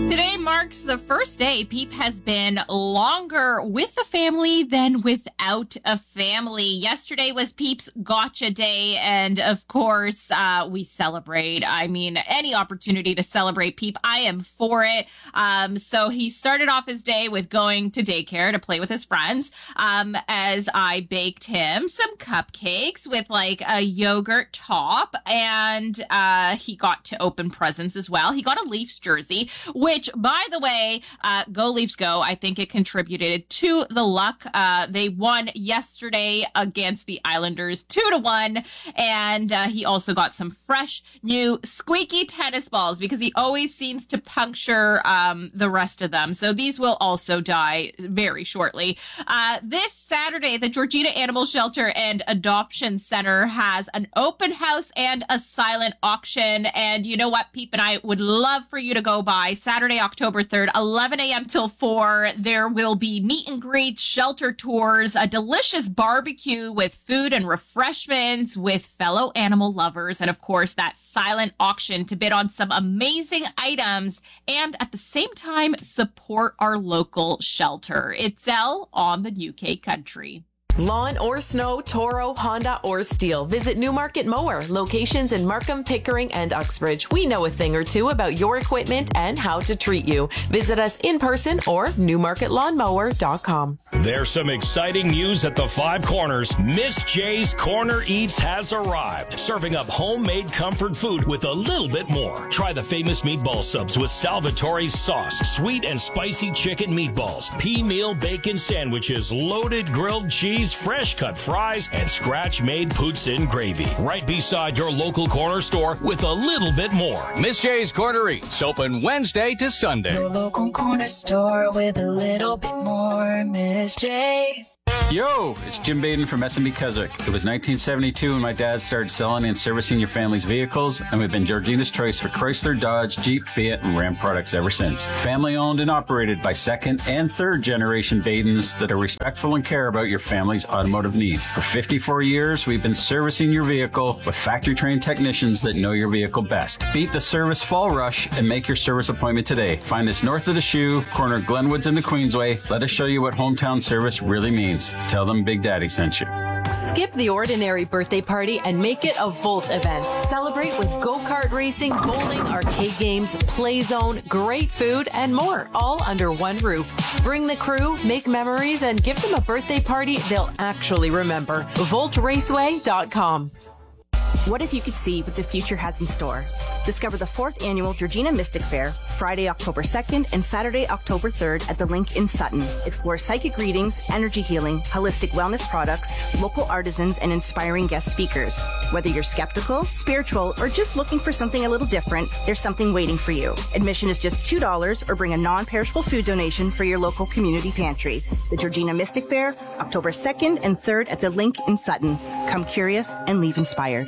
Today marks the first day Peep has been longer with a family than without a family. Yesterday was Peep's Gotcha Day, and of course, we celebrate. I mean, any opportunity to celebrate Peep, I am for it. So he started off his day with going to daycare to play with his friends, as I baked him some cupcakes with like a yogurt top, and he got to open presents as well. He got a Leafs jersey, which, by the way, go Leafs go. I think it contributed to the luck. They won yesterday against the Islanders 2-1. And he also got some fresh, new, squeaky tennis balls because he always seems to puncture the rest of them. So these will also die very shortly. This Saturday, the Georgina Animal Shelter and Adoption Center has an open house and a silent auction. And you know what, Peep and I would love for you to go by Saturday, October 3rd, 11 a.m. till 4. There will be meet and greets, shelter tours, a delicious barbecue with food and refreshments with fellow animal lovers, and of course, that silent auction to bid on some amazing items and at the same time support our local shelter. It's Elle on the UK Country. Lawn or snow, Toro, Honda, or Steel. Visit Newmarket Mower. Locations in Markham, Pickering, and Uxbridge. We know a thing or two about your equipment and how to treat you. Visit us in person or newmarketlawnmower.com. There's some exciting news at the Five Corners. Miss J's Corner Eats has arrived, serving up homemade comfort food with a little bit more. Try the famous meatball subs with Salvatore's sauce, sweet and spicy chicken meatballs, pea meal bacon sandwiches, loaded grilled cheese, fresh cut fries, and scratch-made poutine gravy. Right beside your local corner store with a little bit more. Miss J's Corner Eats, open Wednesday to Sunday. Your local corner store with a little bit more. Miss J's. Yo, it's Jim Baden from S&B Keswick. It was 1972 when my dad started selling and servicing your family's vehicles, and we've been Georgina's choice for Chrysler, Dodge, Jeep, Fiat, and Ram products ever since. Family owned and operated by second and third generation Badens that are respectful and care about your family's automotive needs. For 54 years, we've been servicing your vehicle with factory-trained technicians that know your vehicle best. Beat the service fall rush and make your service appointment today. Find us north of the Shoe, corner Glenwoods and the Queensway. Let us show you what hometown service really means. Tell them Big Daddy sent you. Skip the ordinary birthday party and make it a Volt event. Celebrate with go-kart racing, bowling, arcade games, play zone, great food, and more, all under one roof. Bring the crew, make memories, and give them a birthday party they'll actually remember. VoltRaceway.com. What if you could see what the future has in store? Discover the 4th annual Georgina Mystic Fair, Friday, October 2nd and Saturday, October 3rd at the Link in Sutton. Explore psychic readings, energy healing, holistic wellness products, local artisans, and inspiring guest speakers. Whether you're skeptical, spiritual, or just looking for something a little different, there's something waiting for you. Admission is just $2 or bring a non-perishable food donation for your local community pantry. The Georgina Mystic Fair, October 2nd and 3rd at the Link in Sutton. Come curious and leave inspired.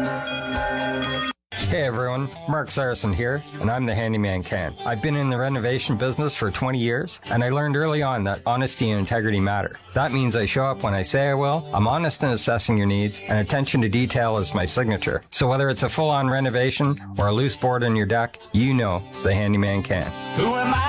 Hey everyone, Mark Saracen here, and I'm the Handyman Can. I've been in the renovation business for 20 years, and I learned early on that honesty and integrity matter. That means I show up when I say I will, I'm honest in assessing your needs, and attention to detail is my signature. So whether it's a full-on renovation or a loose board in your deck, you know the Handyman Can. Who am I